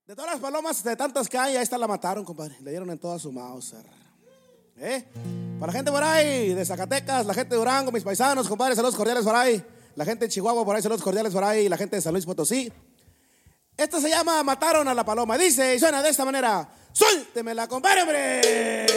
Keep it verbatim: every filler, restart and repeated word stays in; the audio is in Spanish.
De todas las palomas, de tantas que hay, a esta la mataron, compadre. Le dieron en toda su Mauser. ¿Eh? Para la gente por ahí de Zacatecas, la gente de Durango, mis paisanos, compadre, saludos cordiales por ahí. La gente de Chihuahua por ahí, saludos cordiales por ahí. La gente de San Luis Potosí. Esta se llama Mataron a la paloma. Dice y suena de esta manera: suéltemela, compadre, hombre.